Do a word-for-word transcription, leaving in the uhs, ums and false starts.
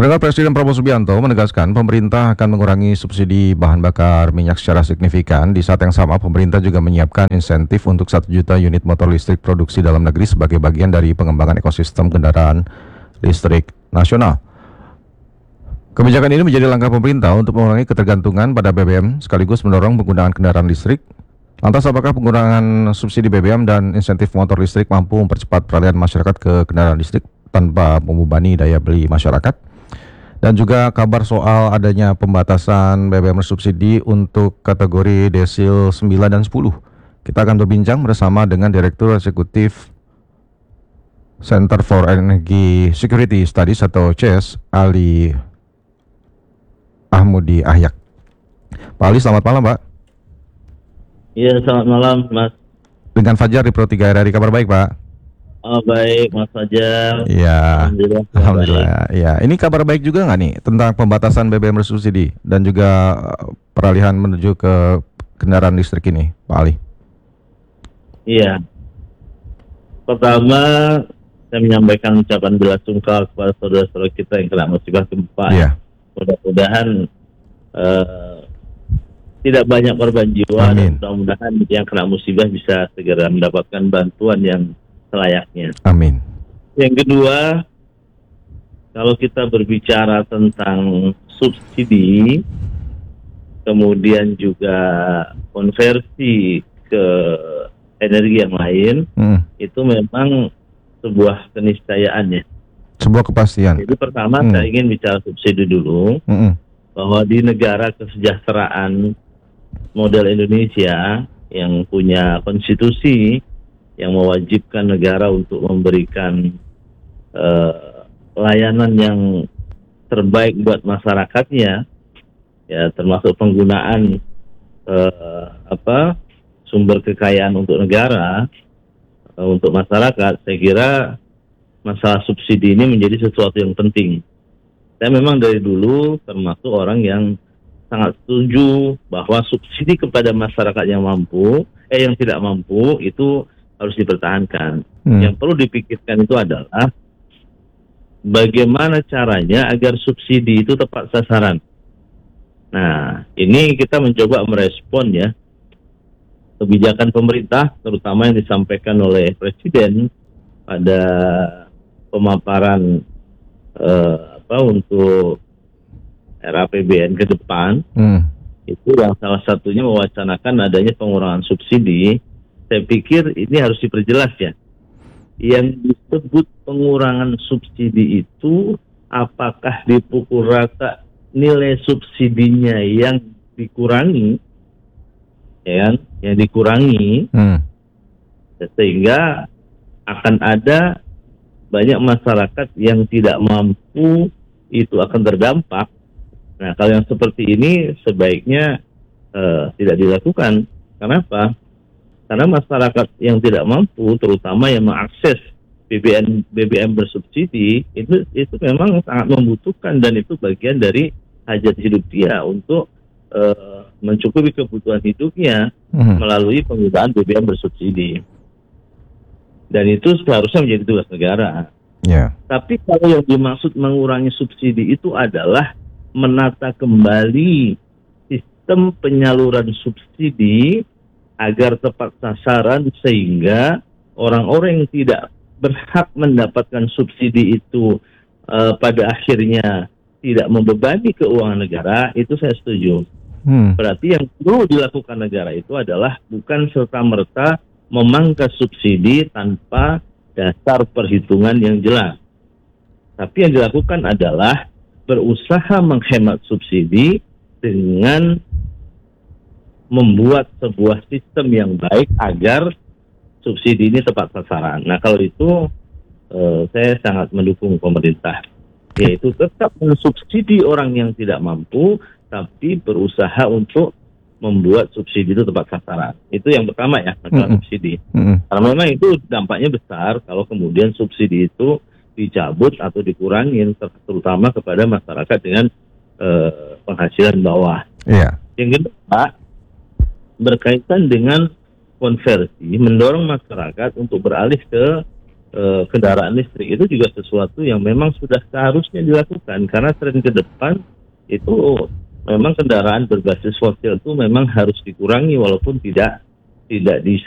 Pendengar, Presiden Prabowo Subianto menegaskan pemerintah akan mengurangi subsidi bahan bakar minyak secara signifikan. Di saat yang sama, pemerintah juga menyiapkan insentif untuk satu juta unit motor listrik produksi dalam negeri sebagai bagian dari pengembangan ekosistem kendaraan listrik nasional. Kebijakan ini menjadi langkah pemerintah untuk mengurangi ketergantungan pada B B M sekaligus mendorong penggunaan kendaraan listrik. Lantas, apakah penggunaan subsidi B B M dan insentif motor listrik mampu mempercepat peralihan masyarakat ke kendaraan listrik tanpa membebani daya beli masyarakat? Dan juga kabar soal adanya pembatasan B B M subsidi untuk kategori desil sembilan dan sepuluh. Kita akan berbincang bersama dengan Direktur Eksekutif Center for Energy Security Studies atau C E S, Ali Ahmudi Ahyak. Pak Ali, selamat malam, Pak. Iya, selamat malam, Mas. Dengan Fajar di Pro tiga R R I, kabar baik, Pak? Oh, baik, Mas Fajar. Iya, Alhamdulillah. Alhamdulillah. Ya, ini kabar baik juga nggak nih tentang pembatasan B B M bersubsidi dan juga uh, peralihan menuju ke kendaraan listrik ini, Pak Ali? Iya. Pertama, saya menyampaikan ucapan bela sungkawa kepada saudara-saudara kita yang kena musibah gempa. Iya. Mudah-mudahan uh, tidak banyak korban jiwa. Amin. Dan mudah-mudahan yang kena musibah bisa segera mendapatkan bantuan yang selayaknya. Amin. Yang kedua, kalau kita berbicara tentang subsidi, kemudian juga konversi ke energi yang lain, Hmm. itu memang sebuah keniscayaan ya. Sebuah kepastian. Jadi pertama Hmm. saya ingin bicara subsidi dulu, Hmm. bahwa di negara kesejahteraan model Indonesia yang punya konstitusi yang mewajibkan negara untuk memberikan uh, layanan yang terbaik buat masyarakatnya, ya termasuk penggunaan uh, apa sumber kekayaan untuk negara, uh, untuk masyarakat. Saya kira masalah subsidi ini menjadi sesuatu yang penting. Saya memang dari dulu termasuk orang yang sangat setuju bahwa subsidi kepada masyarakat yang mampu, eh yang tidak mampu itu harus dipertahankan. Hmm. Yang perlu dipikirkan itu adalah bagaimana caranya agar subsidi itu tepat sasaran. Nah, ini kita mencoba merespon ya kebijakan pemerintah, terutama yang disampaikan oleh Presiden pada pemaparan eh, apa untuk R A P B N ke depan. Hmm. Itu yang salah satunya mewacanakan adanya pengurangan subsidi. Saya pikir ini harus diperjelas ya. Yang disebut pengurangan subsidi itu apakah dipukul rata nilai subsidinya yang dikurangi, ya kan? Yang dikurangi, hmm. sehingga akan ada banyak masyarakat yang tidak mampu, itu akan terdampak. Nah, kalau yang seperti ini sebaiknya uh, tidak dilakukan. Kenapa? Karena masyarakat yang tidak mampu, terutama yang mengakses B B M B B M bersubsidi, itu itu memang sangat membutuhkan dan itu bagian dari hajat hidup dia untuk uh, mencukupi kebutuhan hidupnya hmm. melalui penggunaan B B M bersubsidi. Dan itu seharusnya menjadi tugas negara. Yeah. Tapi kalau yang dimaksud mengurangi subsidi itu adalah menata kembali sistem penyaluran subsidi agar tepat sasaran sehingga orang-orang yang tidak berhak mendapatkan subsidi itu uh, pada akhirnya tidak membebani keuangan negara, itu saya setuju. Hmm. Berarti yang perlu dilakukan negara itu adalah bukan serta-merta memangkas subsidi tanpa dasar perhitungan yang jelas. Tapi yang dilakukan adalah berusaha menghemat subsidi dengan membuat sebuah sistem yang baik agar subsidi ini tepat sasaran. Nah, kalau itu eh, saya sangat mendukung pemerintah, yaitu tetap mensubsidi orang yang tidak mampu, tapi berusaha untuk membuat subsidi itu tepat sasaran. Itu yang pertama ya, masalah mm-hmm. subsidi. Mm-hmm. Karena memang itu dampaknya besar kalau kemudian subsidi itu dicabut atau dikurangin, terutama kepada masyarakat dengan uh, penghasilan bawah. Yeah. Yang kedua, berkaitan dengan konversi, mendorong masyarakat untuk beralih ke eh, kendaraan listrik itu juga sesuatu yang memang sudah seharusnya dilakukan, karena tren ke depan itu memang kendaraan berbasis fosil itu memang harus dikurangi, walaupun tidak tidak di